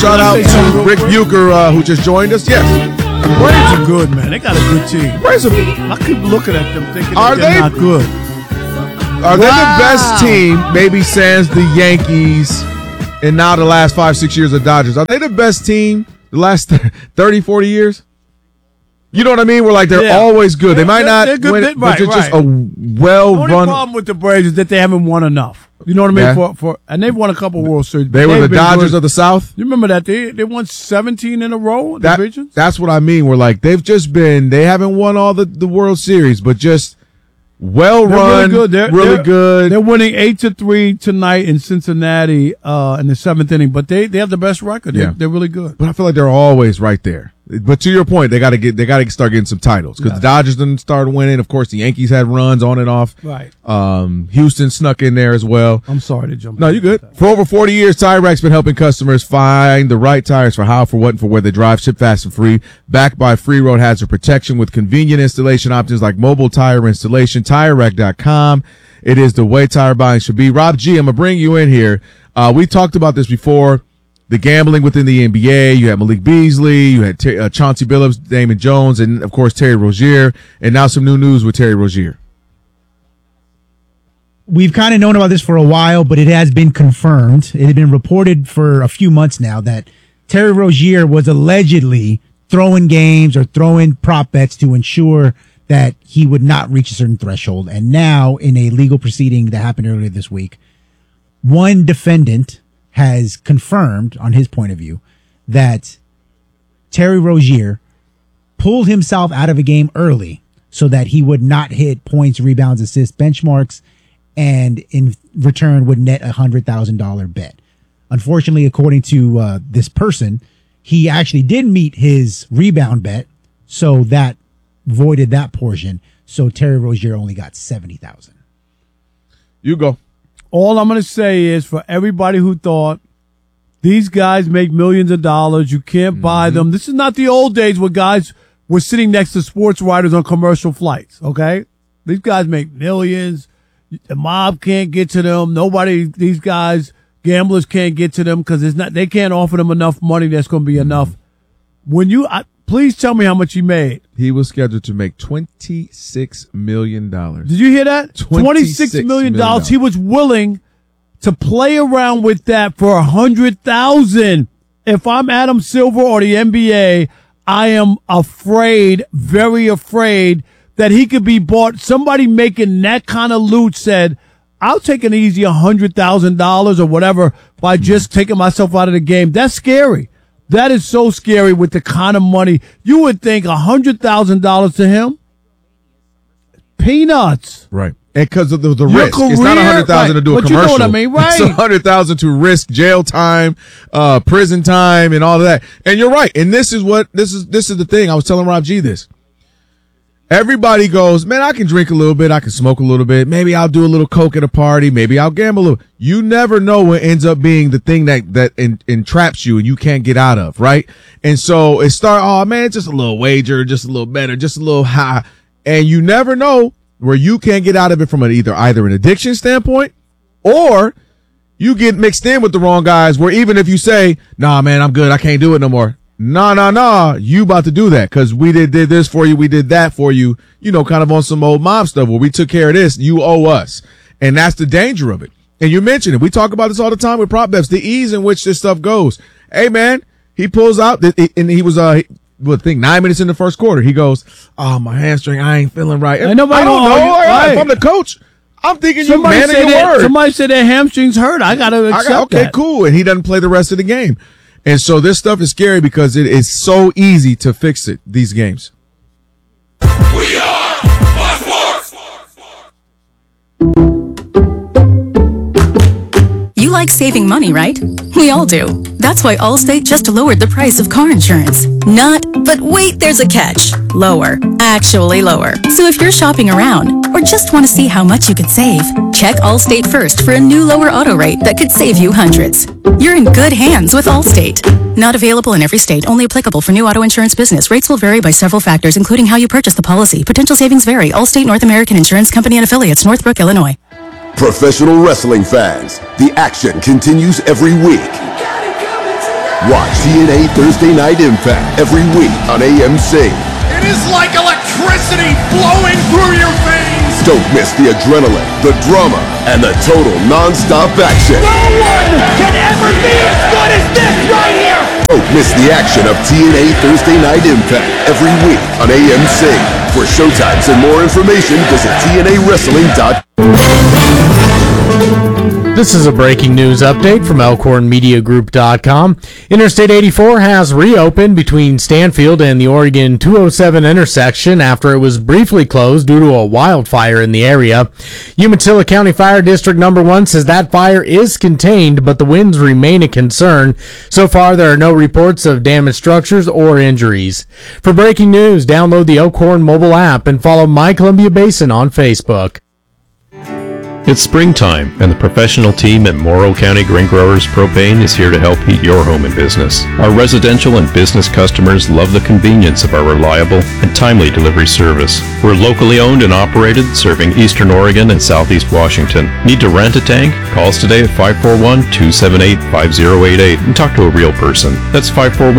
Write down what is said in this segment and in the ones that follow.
shout out to Rick Bucher, who just joined us. Yes. Braves are good, man. They got a good team. Braves are, I keep looking at them thinking Are they're they- not good. Are they the best team, maybe sans the Yankees, and now the last 5-6 years of Dodgers? Are they the best team the last 30, 40 years? You know what I mean? We're like, they're always good. They might not win it, but it's just a well-run. The only problem with the Braves is that they haven't won enough. You know what I mean? Yeah. And they've won a couple World Series. They were the Dodgers of the South. You remember that? They won 17 in a row in divisions? That's what I mean. We're like, they haven't won all the World Series, but just well-run, really good. They're winning 8-3 tonight in Cincinnati in the seventh inning, but they have the best record. Yeah. They're really good. But I feel like they're always right there. But to your point, they got to start getting some titles because the Dodgers didn't start winning. Of course, the Yankees had runs on and off. Right. Houston snuck in there as well. I'm sorry to jump. No, you're good. For over 40 years, Tire Rack's been helping customers find the right tires for how, for what, and for where they drive. Ship fast and free. Backed by free road hazard protection with convenient installation options like mobile tire installation. TireRack.com. It is the way tire buying should be. Rob G, I'm gonna bring you in here. We talked about this before. The gambling within the NBA. You had Malik Beasley, you had Chauncey Billups, Damon Jones, and of course Terry Rozier. And now some new news with Terry Rozier. We've kind of known about this for a while, but it has been confirmed. It had been reported for a few months now that Terry Rozier was allegedly throwing games or throwing prop bets to ensure that he would not reach a certain threshold. And now, in a legal proceeding that happened earlier this week, one defendant has confirmed, on his point of view, that Terry Rozier pulled himself out of a game early so that he would not hit points, rebounds, assists, benchmarks, and in return would net $100,000 bet. Unfortunately, according to this person, he actually did meet his rebound bet, so that voided that portion. So Terry Rozier only got $70,000. You go. All I'm going to say is for everybody who thought these guys make millions of dollars, you can't buy them. This is not the old days where guys were sitting next to sports writers on commercial flights, okay? These guys make millions. The mob can't get to them. These guys, gamblers can't get to them because they can't offer them enough money that's going to be enough. Please tell me how much he made. He was scheduled to make $26 million. Did you hear that? $26 million. He was willing to play around with that for $100,000. If I'm Adam Silver or the NBA, I am afraid, very afraid, that he could be bought. Somebody making that kind of loot said, I'll take an easy $100,000 or whatever by just taking myself out of the game. That's scary. That is so scary with the kind of money. You would think $100,000 to him? Peanuts. Right. And because of the Your risk. career, it's not $100,000 to do a but commercial. You know what I mean, right? It's $100,000 to risk jail time, prison time, and all of that. And you're right. And this is the thing. I was telling Rob G this. Everybody goes, man, I can drink a little bit. I can smoke a little bit. Maybe I'll do a little coke at a party. Maybe I'll gamble a little. You never know what ends up being the thing that entraps you and you can't get out of, right? And so oh man, it's just a little wager, just a little better, just a little high. And you never know where you can't get out of it from either an addiction standpoint or you get mixed in with the wrong guys where even if you say, nah, man, I'm good. I can't do it no more. Nah, you about to do that because we did this for you, we did that for you, kind of on some old mob stuff where we took care of this, you owe us. And that's the danger of it. And you mentioned it. We talk about this all the time with prop bets, the ease in which this stuff goes. Hey, man, he pulls out, and he was, 9 minutes in the first quarter, he goes, oh, my hamstring, I ain't feeling right. I don't know. If I'm the coach, I'm thinking you're man of your word. Somebody said their hamstrings hurt. I got to accept that. Okay, cool. And he doesn't play the rest of the game. And so this stuff is scary because it is so easy to fix it, these games. We are Fox Sports. You like saving money, right? We all do. That's why Allstate just lowered the price of car insurance. But wait, there's a catch. Lower. Actually lower. So if you're shopping around or just want to see how much you could save, check Allstate first for a new lower auto rate that could save you hundreds. You're in good hands with Allstate. Not available in every state, only applicable for new auto insurance business. Rates will vary by several factors, including how you purchase the policy. Potential savings vary. Allstate North American Insurance Company and Affiliates, Northbrook, Illinois. Professional wrestling fans, the action continues every week. Watch TNA Thursday Night Impact every week on AMC. It is like electricity flowing through your veins. Don't miss the adrenaline, the drama, and the total non-stop action. No one can ever be as good as this right here. Don't miss the action of TNA Thursday Night Impact every week on AMC. For showtimes and more information, visit TNAWrestling.com. This is a breaking news update from ElkhornMediaGroup.com. Interstate 84 has reopened between Stanfield and the Oregon 207 intersection after it was briefly closed due to a wildfire in the area. Umatilla County Fire District Number 1 says that fire is contained, but the winds remain a concern. So far, there are no reports of damaged structures or injuries. For breaking news, download the Elkhorn mobile app and follow My Columbia Basin on Facebook. It's springtime, and the professional team at Morrow County Grain Growers Propane is here to help heat your home and business. Our residential and business customers love the convenience of our reliable and timely delivery service. We're locally owned and operated, serving Eastern Oregon and Southeast Washington. Need to rent a tank? Call us today at 541-278-5088 and talk to a real person. That's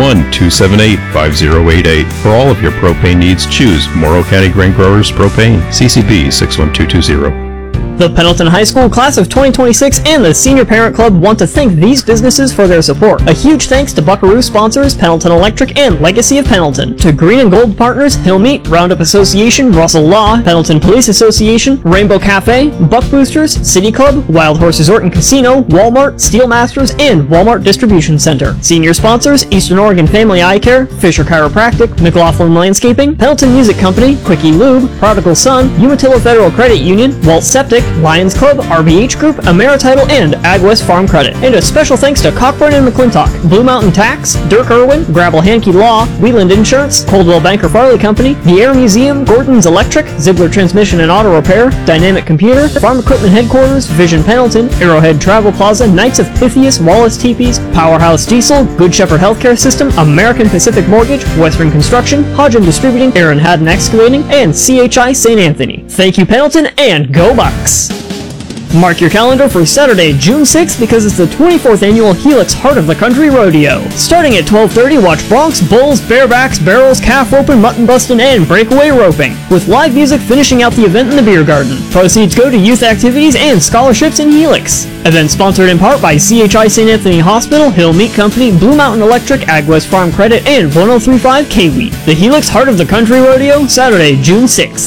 541-278-5088. For all of your propane needs, choose Morrow County Grain Growers Propane, CCB 61220. The Pendleton High School Class of 2026 and the Senior Parent Club want to thank these businesses for their support. A huge thanks to Buckaroo sponsors Pendleton Electric and Legacy of Pendleton, to Green and Gold partners Hill Meat, Roundup Association, Russell Law, Pendleton Police Association, Rainbow Cafe, Buck Boosters, City Club, Wild Horse Resort and Casino, Walmart, Steel Masters, and Walmart Distribution Center. Senior sponsors Eastern Oregon Family Eye Care, Fisher Chiropractic, McLaughlin Landscaping, Pendleton Music Company, Quickie Lube, Prodigal Son, Umatilla Federal Credit Union, Walt Septic, Lions Club, RBH Group, AmeriTitle, and AgWest Farm Credit. And a special thanks to Cockburn and McClintock, Blue Mountain Tax, Dirk Irwin, Grabble Hankey Law, Wheeland Insurance, Coldwell Banker Farley Company, the Air Museum, Gordon's Electric, Ziegler Transmission and Auto Repair, Dynamic Computer, Farm Equipment Headquarters, Vision Pendleton, Arrowhead Travel Plaza, Knights of Pythias, Wallace Teepees, Powerhouse Diesel, Good Shepherd Healthcare System, American Pacific Mortgage, Western Construction, Hodgen Distributing, Aaron Haddon Excavating, and CHI St. Anthony. Thank you, Pendleton, and go Bucks! Mark your calendar for Saturday, June 6th, because it's the 24th annual Helix Heart of the Country Rodeo. Starting at 12:30, watch broncs, bulls, barebacks, barrels, calf roping, mutton busting, and breakaway roping, with live music finishing out the event in the beer garden. Proceeds go to youth activities and scholarships in Helix. Event sponsored in part by CHI St. Anthony Hospital, Hill Meat Company, Blue Mountain Electric, AgWest Farm Credit, and 1035 K-Wheat. The Helix Heart of the Country Rodeo, Saturday, June 6th.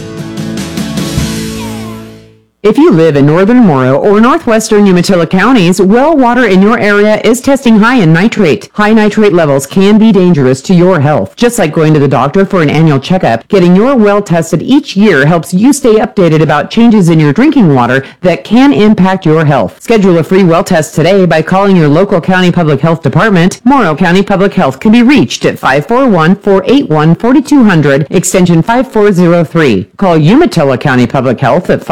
If you live in northern Morrow or northwestern Umatilla counties, well water in your area is testing high in nitrate. High nitrate levels can be dangerous to your health. Just like going to the doctor for an annual checkup, getting your well tested each year helps you stay updated about changes in your drinking water that can impact your health. Schedule a free well test today by calling your local county public health department. Morrow County Public Health can be reached at 541-481-4200, extension 5403. Call Umatilla County Public Health at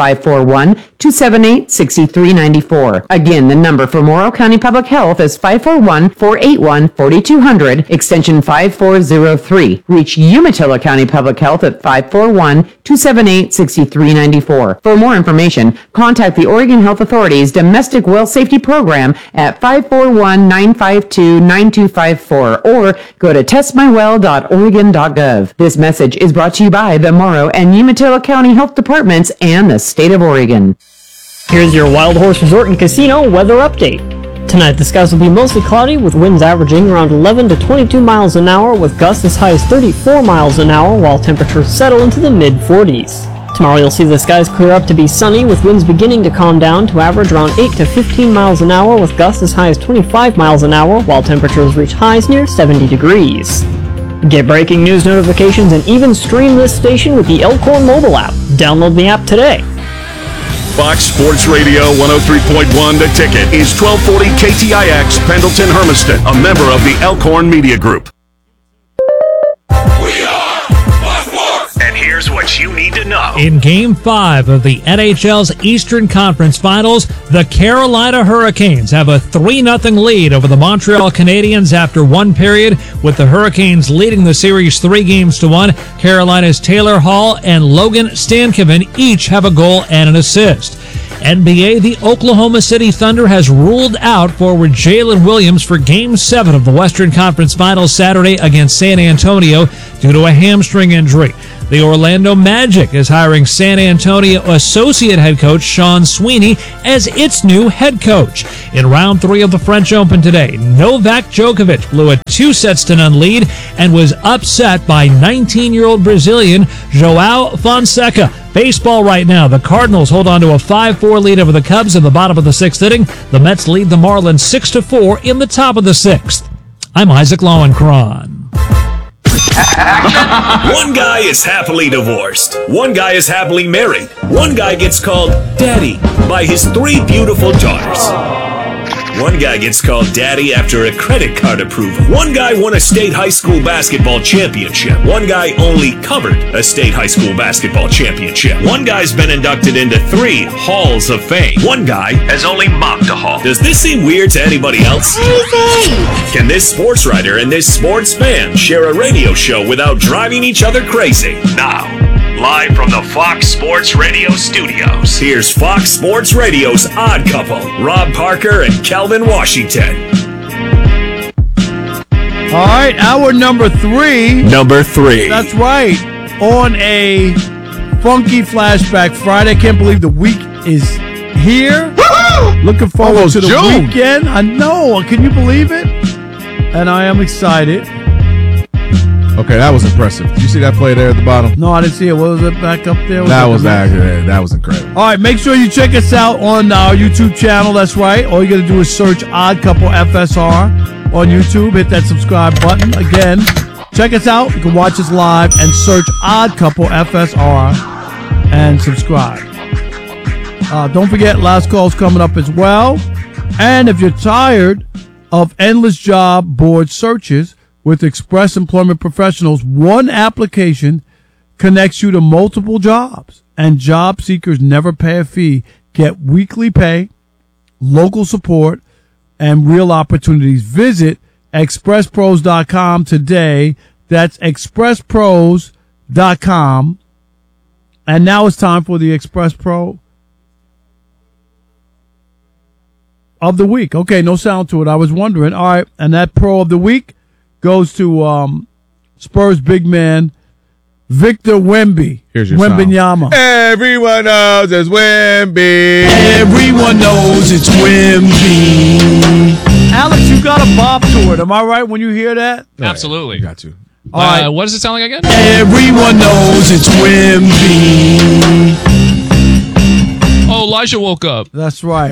541-278-6394. Again, the number for Morrow County Public Health is 541-481-4200, extension 5403. Reach Umatilla County Public Health at 541-278-6394. For more information, contact the Oregon Health Authority's Domestic Well Safety Program at 541-952-9254 or go to testmywell.oregon.gov. This message is brought to you by the Morrow and Umatilla County Health Departments and the State of Oregon. Here's your Wild Horse Resort and Casino weather update. Tonight the skies will be mostly cloudy with winds averaging around 11 to 22 miles an hour with gusts as high as 34 miles an hour while temperatures settle into the mid-40s. Tomorrow you'll see the skies clear up to be sunny with winds beginning to calm down to average around 8 to 15 miles an hour with gusts as high as 25 miles an hour while temperatures reach highs near 70 degrees. Get breaking news notifications and even stream this station with the Elkhorn mobile app. Download the app today. Fox Sports Radio 103.1 The Ticket is 1240 KTIX Pendleton Hermiston, a member of the Elkhorn Media Group. We are Fox Sports! And here's what you need to know. In Game 5 of the NHL's Eastern Conference Finals, the Carolina Hurricanes have a 3-0 lead over the Montreal Canadiens after one period, with the Hurricanes leading the series 3-1. Carolina's Taylor Hall and Logan Stankoven each have a goal and an assist. NBA, the Oklahoma City Thunder has ruled out forward Jalen Williams for Game 7 of the Western Conference Finals Saturday against San Antonio due to a hamstring injury. The Orlando Magic is hiring San Antonio associate head coach Sean Sweeney as its new head coach. In round 3 of the French Open today, Novak Djokovic blew a 2-0 lead and was upset by 19-year-old Brazilian João Fonseca. Baseball right now. The Cardinals hold on to a 5-4 lead over the Cubs in the bottom of the 6th inning. The Mets lead the Marlins 6-4 in the top of the 6th. I'm Isaac Lowenkron. One guy is happily divorced. One guy is happily married. One guy gets called Daddy by his 3 beautiful daughters. One guy gets called Daddy after a credit card approval. One guy won a state high school basketball championship. One guy only covered a state high school basketball championship. One guy's been inducted into 3 halls of fame. One guy has only mopped a hall. Does this seem weird to anybody else? Can this sports writer and this sports fan share a radio show without driving each other crazy? Now, live from the Fox Sports Radio studios, here's Fox Sports Radio's Odd Couple, Rob Parker and Calvin Washington. All right, hour number 3. Number 3. That's right. On a funky flashback Friday. Can't believe the week is here. Woo-hoo! Looking forward to the weekend. I know. Can you believe it? And I am excited. Okay, that was impressive. Did you see that play there at the bottom? No, I didn't see it. What was it back up there? That was incredible. All right, make sure you check us out on our YouTube channel. That's right. All you got to do is search Odd Couple FSR on YouTube. Hit that subscribe button. Again, check us out. You can watch us live and search Odd Couple FSR and subscribe. Don't forget, last call's coming up as well. And if you're tired of endless job board searches, with Express Employment Professionals, one application connects you to multiple jobs, and job seekers never pay a fee. Get weekly pay, local support, and real opportunities. Visit expresspros.com today. That's expresspros.com. And now it's time for the Express Pro of the week. Okay, no sound to it. I was wondering. All right, and that Pro of the week goes to Spurs big man Victor Wemby. Here's your Wembanyama. Everyone knows it's Wemby. Everyone knows it's Wemby. Alex, you got a bob to it. Am I right when you hear that? Absolutely. You got to. All right. What does it sound like again? Everyone knows it's Wemby. Oh, Elijah woke up. That's right.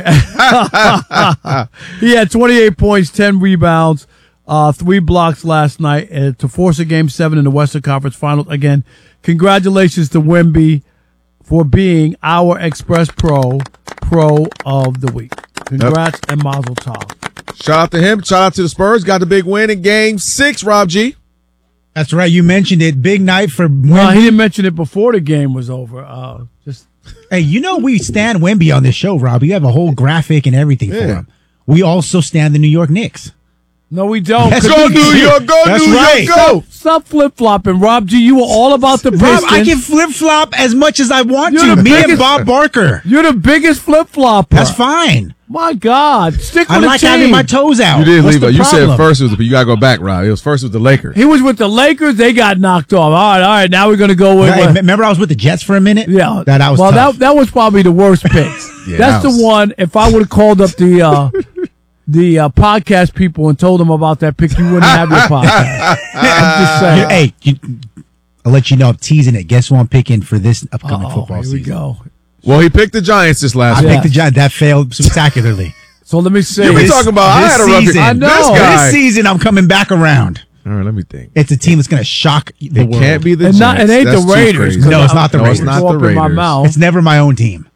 He had 28 points, 10 rebounds. 3 blocks last night to force a Game 7 in the Western Conference Finals. Again, congratulations to Wemby for being our Express Pro of the week. Congrats and mazel tov. Shout out to him. Shout out to the Spurs. Got the big win in Game 6, Rob G. That's right. You mentioned it. Big night for Wemby. No, he didn't mention it before the game was over. Hey, you know we stand Wemby on this show, Rob. You have a whole graphic and everything for him. We also stand the New York Knicks. No, we don't. Let's go, New York. Go, That's New right. York. Go. Stop flip-flopping, Rob G. You were all about the Pistons. Rob, I can flip-flop as much as I want You're to. the And Bob Barker. You're the biggest flip-flopper. That's fine. My God. Stick with I the like team. having my toes out. You didn't What's leave the it. You problem? said first you got to go back, Rob. It was first with the Lakers. He was with the Lakers. They got knocked off. All right. Now we're going to go with... Hey, remember I was with the Jets for a minute? Yeah. That was tough. That was probably the worst picks. Yeah, That's the one, if I would have called up the podcast people and told them about that pick, you wouldn't have your podcast. I'm just saying. Hey, I'll let you know I'm teasing it. Guess who I'm picking for this upcoming football Here we season? go. Well, he picked the Giants this last week. I picked the Giants. That failed spectacularly. So let me see. You be talking about I had a rough season. I know. This guy. This season, I'm coming back around. All right, let me think. It's a team that's going to shock the It world. can't be the And Giants. it ain't That's the too Raiders. crazy. No, it's not the No, it's Raiders. not Go the up in my Raiders. mouth. It's never my own team.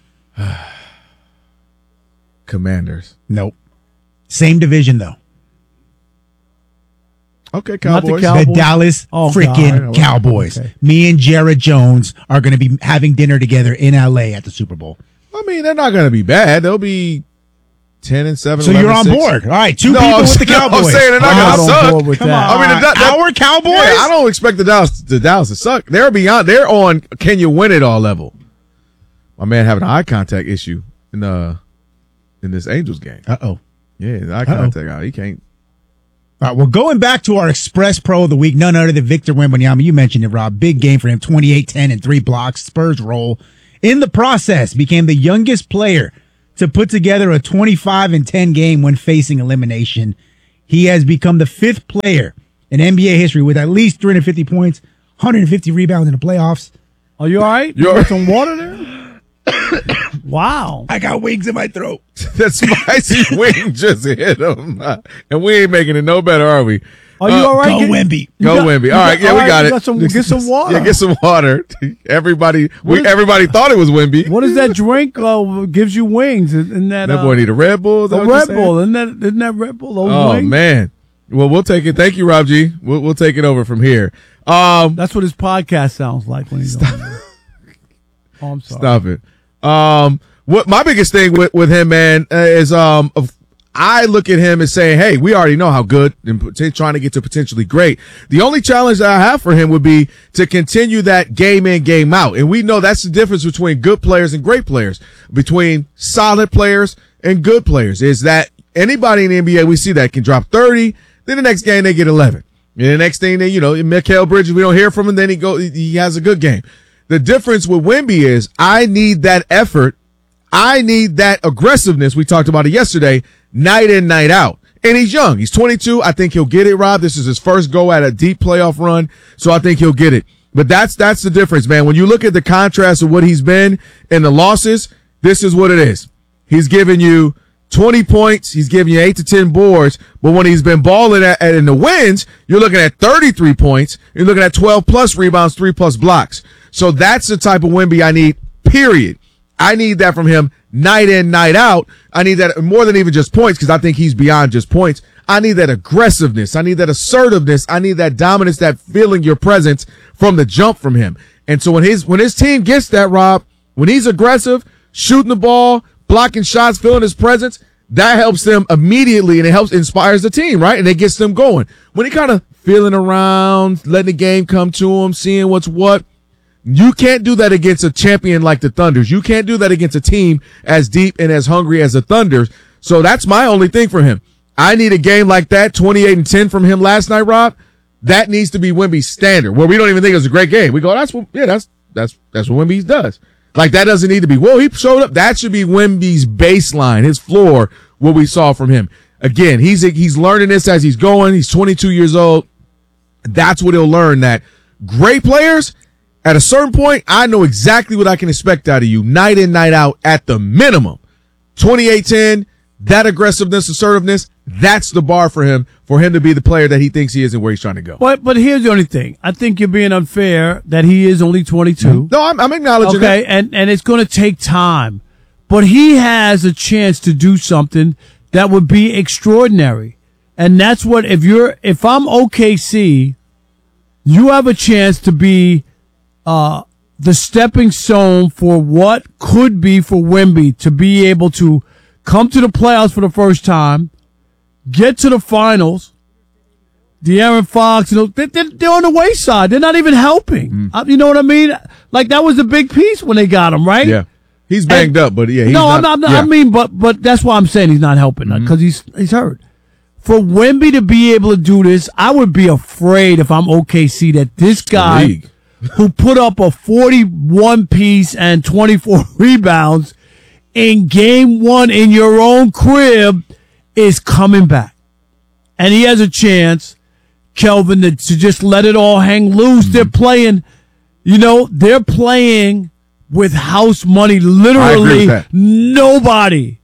Commanders. Nope. Same division, though. Okay, Not the Cowboys. Cowboys. The Dallas Oh, freaking God. Cowboys. Okay. Me and Jared Jones are going to be having dinner together in L.A. at the Super Bowl. I mean, they're not going to be bad. They'll be 10-7. So you're on 11-6. board. All right, two No, people I'm with the saying- I'm Cowboys. saying they're not I'm going not to on suck. board with Come that. on. I mean, Our Cowboys? Yeah, I don't expect the Dallas to suck. They're beyond. They're on. Can you win it all level? my man having an eye contact issue in this Angels game. Uh-oh. Yeah, the eye contact. He can't. All right, well, going back to our Express Pro of the Week, none other than Victor Wembanyama. You mentioned it, Rob. Big game for him, 28, 10, and 3 blocks. Spurs roll. In the process, became the youngest player to put together a 25 and 10 game when facing elimination. He has become the 5th player in NBA history with at least 350 points, 150 rebounds in the playoffs. Are you all right? You got some water there? Wow. I got wings in my throat. That spicy wing just hit him. And we ain't making it no better, are we? Are you all right? Go Wemby. Go Wemby. All right, yeah, we got it. Get some water. Yeah, get some water. Everybody thought it was Wemby. What is that drink gives you wings? Isn't that boy need a Red Bull? A Red Bull. Isn't that Red Bull? Those wings? Man. Well, we'll take it. Thank you, Rob G. We'll take it over from here. That's what his podcast sounds like when he's on there. Oh, I'm sorry. Stop it. What my biggest thing with him, man, is I look at him and say, hey, we already know how good and trying to get to potentially great. The only challenge that I have for him would be to continue that game in, game out. And we know that's the difference between good players and great players, between solid players and good players, is that anybody in the NBA, we see that can drop 30, then the next game they get 11. And the next thing, Mikal Bridges, we don't hear from him, then he has a good game. The difference with Wemby is I need that effort. I need that aggressiveness. We talked about it yesterday, night in, night out. And he's young. He's 22. I think he'll get it, Rob. This is his first go at a deep playoff run, so I think he'll get it. But that's the difference, man. When you look at the contrast of what he's been and the losses, this is what it is. He's giving you 20 points. He's giving you 8 to 10 boards. But when he's been balling in the wins, you're looking at 33 points. You're looking at 12 plus rebounds, 3 plus blocks. So that's the type of Wemby I need, period. I need that from him night in, night out. I need that more than even just points, because I think he's beyond just points. I need that aggressiveness. I need that assertiveness. I need that dominance, that feeling your presence from the jump from him. And so when his team gets that, Rob, when he's aggressive, shooting the ball, blocking shots, feeling his presence, that helps them immediately, and it inspires the team, right? And it gets them going. When he kind of feeling around, letting the game come to him, seeing what's what, you can't do that against a champion like the Thunders. You can't do that against a team as deep and as hungry as the Thunders. So that's my only thing for him. I need a game like that, 28 and 10 from him last night, Rob. That needs to be Wemby's standard, where we don't even think it was a great game. We go, that's what Wemby does. Like, that doesn't need to be, he showed up. That should be Wemby's baseline, his floor, what we saw from him. Again, he's learning this as he's going. He's 22 years old. That's what he'll learn, that great players, at a certain point, I know exactly what I can expect out of you, night in, night out, at the minimum. 28-10, that aggressiveness, assertiveness, that's the bar for him to be the player that he thinks he is and where he's trying to go. But here's the only thing. I think you're being unfair that he is only 22. No, I'm acknowledging that. Okay, and it's going to take time. But he has a chance to do something that would be extraordinary. And that's what, if I'm OKC, you have a chance to be the stepping stone for what could be for Wemby to be able to come to the playoffs for the first time, get to the finals. De'Aaron Fox, they're on the wayside. They're not even helping. You know what I mean? Like, that was a big piece when they got him, right? Yeah. He's banged up, but yeah. But that's why I'm saying he's not helping, because he's hurt. For Wemby to be able to do this, I would be afraid if I'm OKC that this guy who put up a 41-piece and 24 rebounds in game one in your own crib is coming back. And he has a chance, Kelvin, to just let it all hang loose. They're playing, they're playing with house money, literally nobody.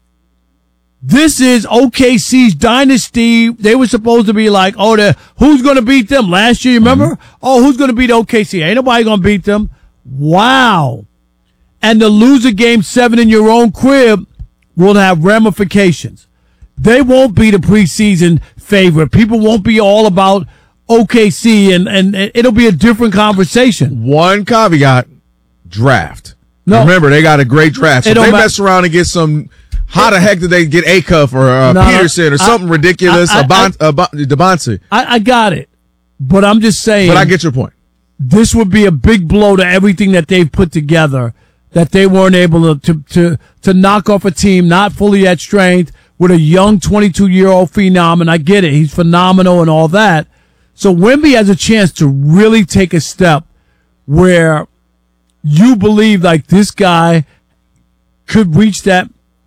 This is OKC's dynasty. They were supposed to be like, who's going to beat them? Last year, you remember? Who's going to beat OKC? Ain't nobody going to beat them. Wow. And to lose a game 7 in your own crib will have ramifications. They won't be the preseason favorite. People won't be all about OKC, and it'll be a different conversation. One caveat, draft. No. Remember, they got a great draft. So if they mess around and get some... How the heck did they get Acuff or Peterson or something ridiculous? Debonce. I got it. But I'm just saying. But I get your point. This would be a big blow to everything that they've put together. that they weren't able to knock off a team not fully at strength with a young 22-year-old phenom. And I get it. He's phenomenal and all that. So Wemby has a chance to really take a step where you believe like this guy could reach that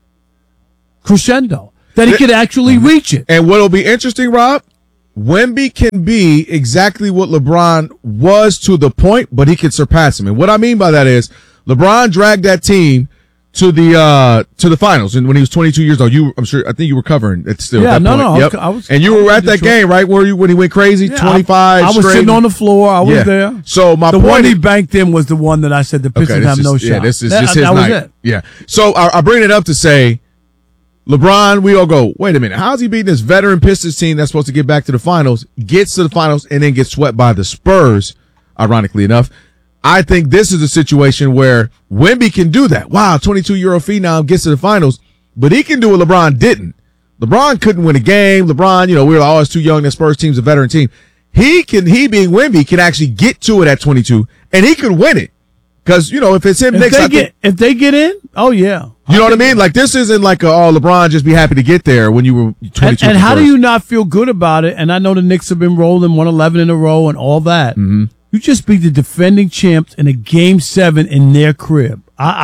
crescendo, that he could actually reach it. And what'll be interesting, Rob, Wemby can be exactly what LeBron was to the point, but he can surpass him. And what I mean by that is LeBron dragged that team to the finals, and when he was 22 years old, I think you were covering it still. Yeah, at that point. Yep. I was, and you were at that game, right? When he went crazy, 25. I was sitting on the floor. I was there. So the one he banked in was the one that I said the Pistons have no shot. Yeah, this is just his night. Was it. Yeah. So I bring it up to say, LeBron, we all go, wait a minute, how's he beating this veteran Pistons team that's supposed to get back to the finals, gets to the finals, and then gets swept by the Spurs, ironically enough. I think this is a situation where Wemby can do that. Wow, 22-year-old phenom gets to the finals, but he can do what LeBron didn't. LeBron couldn't win a game. LeBron, we were always too young. That Spurs team's a veteran team. He being Wemby, can actually get to it at 22, and he could win it. Because, if it's him next, if they get in, oh, yeah. You know what I mean? Like, this isn't like, LeBron just be happy to get there when you were 22. And how do you not feel good about it? And I know the Knicks have been rolling 111 in a row and all that. Mm-hmm. You just beat the defending champs in a Game 7 in their crib.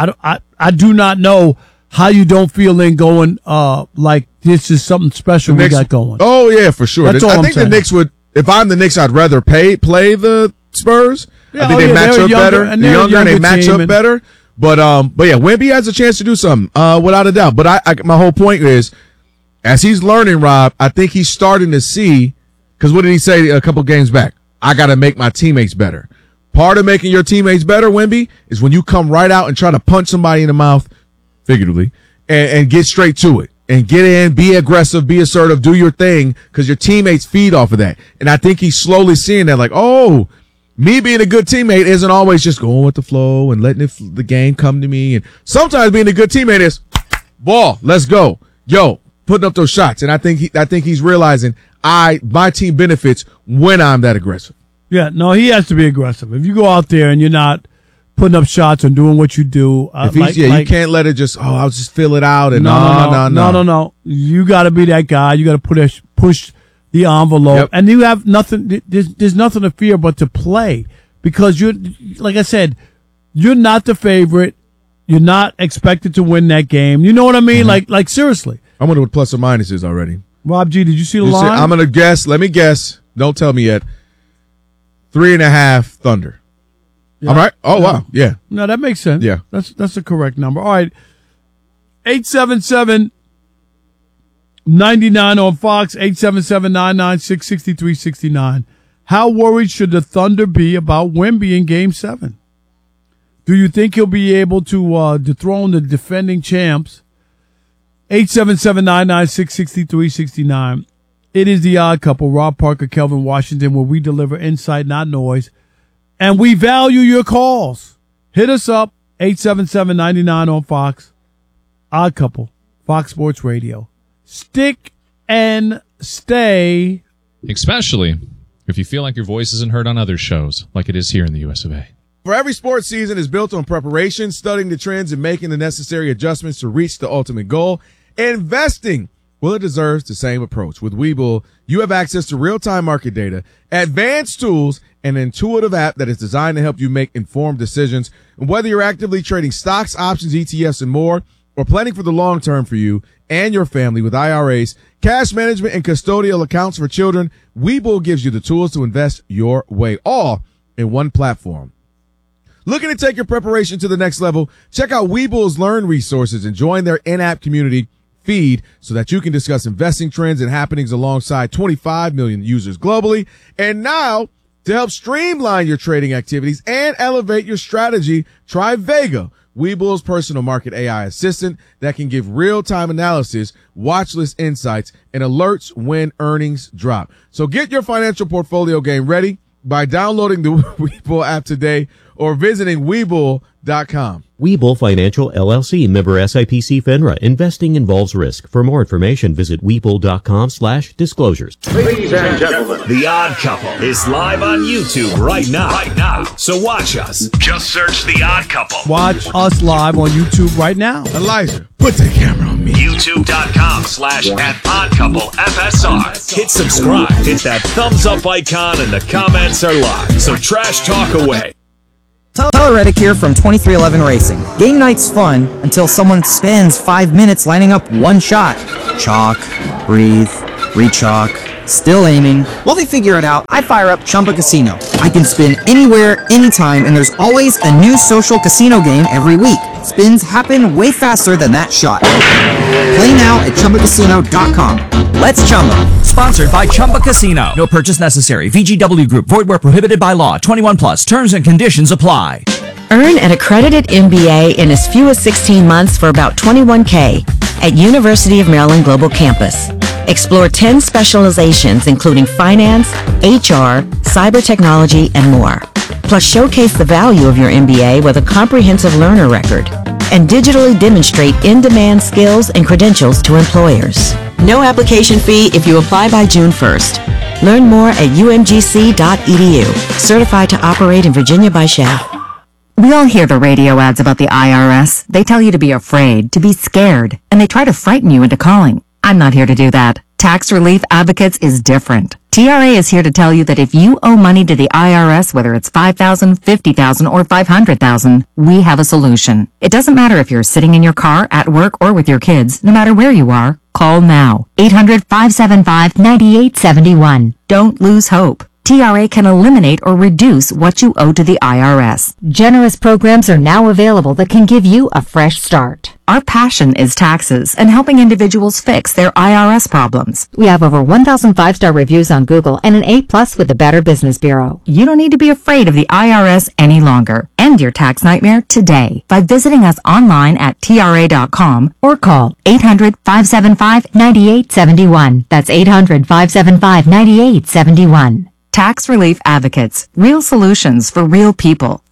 I do not know how you don't feel in going like this is something special we got going. Oh, yeah, for sure. That's all I think the Knicks would, if I'm the Knicks, I'd rather play the Spurs. Yeah, I think they match up better. And they're younger and they match up better. But yeah, Wemby has a chance to do something, without a doubt. But my whole point is, as he's learning, Rob, I think he's starting to see, because what did he say a couple games back? I got to make my teammates better. Part of making your teammates better, Wemby, is when you come right out and try to punch somebody in the mouth, figuratively, and get straight to it. And get in, be aggressive, be assertive, do your thing, because your teammates feed off of that. And I think he's slowly seeing that, like, oh, me being a good teammate isn't always just going with the flow and letting the game come to me. And sometimes being a good teammate is, ball, let's go. Yo, putting up those shots. And I think he's realizing my team benefits when I'm that aggressive. Yeah, no, he has to be aggressive. If you go out there and you're not putting up shots and doing what you do, you can't let it just, I'll just fill it out. And no. You got to be that guy. You got to push the envelope, yep. And you have nothing. There's nothing to fear but to play, because you're, like I said, you're not the favorite. You're not expected to win that game. You know what I mean? Mm-hmm. Like seriously. I wonder what plus or minus is already. Rob G, did you see the line? I'm gonna guess. Let me guess. Don't tell me yet. 3.5 Thunder. Yeah. All right. Oh wow. Yeah. No, that makes sense. Yeah. That's the correct number. All right. 877-99 on Fox, 877-996-6369. How worried should the Thunder be about Wemby in Game 7? Do you think he'll be able to dethrone the defending champs? 877-996-6369. It is the Odd Couple, Rob Parker, Kelvin Washington, where we deliver insight, not noise. And we value your calls. Hit us up, 877-99 on Fox. Odd Couple, Fox Sports Radio. Stick and stay. Especially if you feel like your voice isn't heard on other shows, like it is here in the US of A. For every sports season is built on preparation, studying the trends, and making the necessary adjustments to reach the ultimate goal. Investing, well, it deserves the same approach. With Webull, you have access to real-time market data, advanced tools, and an intuitive app that is designed to help you make informed decisions. And whether you're actively trading stocks, options, ETFs, and more, or planning for the long term for you and your family with IRAs, cash management, and custodial accounts for children, Webull gives you the tools to invest your way, all in one platform. Looking to take your preparation to the next level? Check out Webull's Learn resources and join their in-app community feed so that you can discuss investing trends and happenings alongside 25 million users globally. And now, to help streamline your trading activities and elevate your strategy, try Vega, Webull's personal market AI assistant that can give real-time analysis, watch list insights, and alerts when earnings drop. So get your financial portfolio game ready by downloading the Webull app today or visiting Webull.com. Webull Financial LLC, member SIPC FINRA. Investing involves risk. For more information, visit Webull.com/disclosures. Ladies and gentlemen, The Odd Couple is live on YouTube right now. So watch us. Just search The Odd Couple. Watch us live on YouTube right now. Elijah, put the camera on me. YouTube.com/@oddcouplefsr. Hit subscribe. Hit that thumbs up icon and the comments are live. So trash talk away. Tyler Reddick here from 2311 Racing. Game night's fun until someone spends 5 minutes lining up one shot. Chalk, breathe, re-chalk, still aiming. While they figure it out, I fire up Chumba Casino. I can spin anywhere, anytime, and there's always a new social casino game every week. Spins happen way faster than that shot. Play now at ChumbaCasino.com. Let's Chumba. Sponsored by Chumba Casino. No purchase necessary. VGW Group. Void where prohibited by law. 21 plus. Terms and conditions apply. Earn an accredited MBA in as few as 16 months for about $21K at University of Maryland Global Campus. Explore 10 specializations including finance, HR, cyber technology, and more. Plus showcase the value of your MBA with a comprehensive learner record and digitally demonstrate in-demand skills and credentials to employers. No application fee if you apply by June 1st. Learn more at umgc.edu. Certified to operate in Virginia by Chef. We all hear the radio ads about the IRS. They tell you to be afraid, to be scared, and they try to frighten you into calling. I'm not here to do that. Tax Relief Advocates is different. TRA is here to tell you that if you owe money to the IRS, whether it's $5,000, $50,000, or $500,000, we have a solution. It doesn't matter if you're sitting in your car, at work, or with your kids. No matter where you are, call now. 800-575-9871. Don't lose hope. TRA can eliminate or reduce what you owe to the IRS. Generous programs are now available that can give you a fresh start. Our passion is taxes and helping individuals fix their IRS problems. We have over 1,000 5-star reviews on Google and an A+ with the Better Business Bureau. You don't need to be afraid of the IRS any longer. End your tax nightmare today by visiting us online at TRA.com or call 800-575-9871. That's 800-575-9871. Tax Relief Advocates. Real solutions for real people.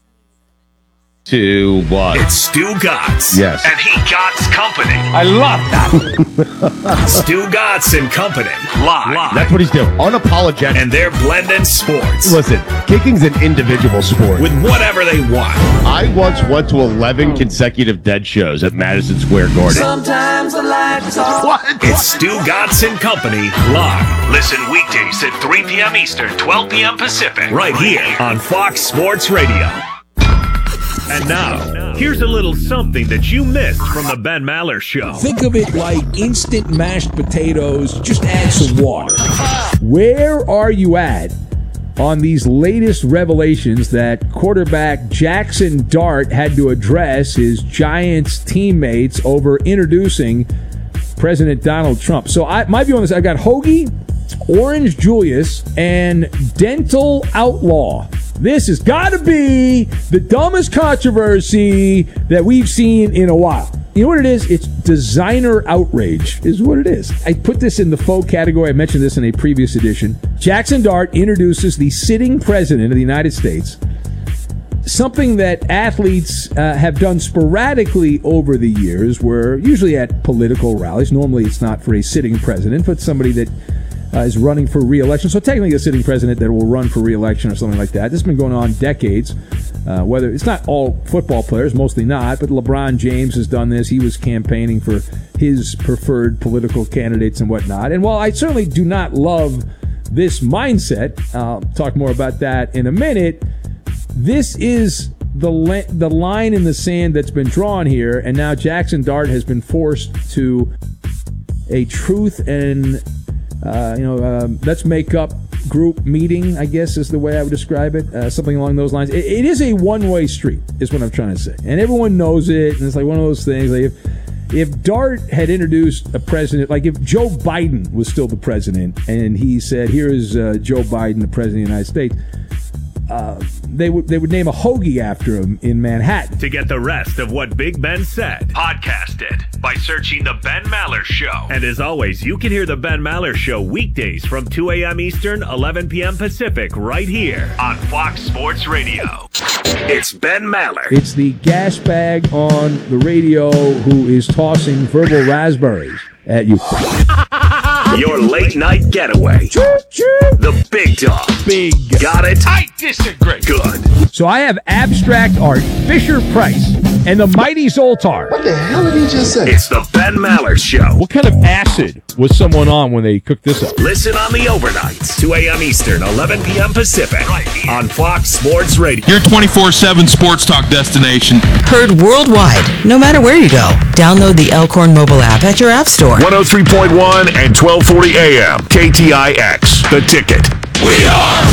To what? It's Stu Gotts. Yes. And he Gotts Company. I love that. Stu Gotts and Company. Live. That's what he's doing. Unapologetic. And they're blending sports. Listen, kicking's an individual sport. With whatever they want. I once went to 11 consecutive Dead shows at Madison Square Garden. Sometimes the lights are... What? It's Stu Gotts and Company live. Listen weekdays at 3 p.m. Eastern, 12 p.m. Pacific. Right here on Fox Sports Radio. And now, here's a little something that you missed from the Ben Maller Show. Think of it like instant mashed potatoes, just add some water. Where are you at on these latest revelations that quarterback Jackson Dart had to address his Giants teammates over introducing President Donald Trump? So my view on this, I got Hoagie, Orange Julius, and Dental Outlaw. This has got to be the dumbest controversy that we've seen in a while. You know what it is? It's designer outrage is what it is. I put this in the faux category. I mentioned this in a previous edition. Jackson Dart introduces the sitting president of the United States, something that athletes have done sporadically over the years, where usually at political rallies. Normally it's not for a sitting president, but somebody that is running for re-election. So technically a sitting president that will run for re-election or something like that. This has been going on decades. Whether it's not all football players, mostly not, but LeBron James has done this. He was campaigning for his preferred political candidates and whatnot. And while I certainly do not love this mindset, I'll talk more about that in a minute, this is the line in the sand that's been drawn here, and now Jackson Dart has been forced to a truth and let's make up group meeting, I guess is the way I would describe it. Something along those lines. It is a one-way street, is what I'm trying to say. And everyone knows it, and it's like one of those things. Like if Dart had introduced a president, like if Joe Biden was still the president, and he said, here is Joe Biden, the president of the United States, they would name a hoagie after him in Manhattan. To get the rest of what Big Ben said, podcast it by searching The Ben Maller Show. And as always, you can hear The Ben Maller Show weekdays from 2 a.m. Eastern, 11 p.m. Pacific, right here on Fox Sports Radio. It's Ben Maller. It's the gas bag on the radio who is tossing verbal raspberries at you. Your late night getaway. The big dog. Big. Got it? I disagree. Good. So I have abstract art, Fisher Price, and the mighty Zoltar. What the hell did he just say? It's the Ben Maller Show. What kind of acid was someone on when they cooked this up? Listen on the overnights, 2 a.m. Eastern, 11 p.m. Pacific, right on Fox Sports Radio. Your 24/7 sports talk destination. Heard worldwide, no matter where you go. Download the Elkhorn mobile app at your app store. 103.1 and 1240 AM. KTIX. The Ticket. We are